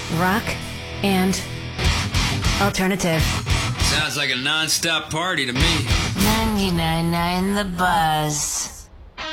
rock, and alternative. Sounds like a non-stop party to me. 99.9 The Buzz.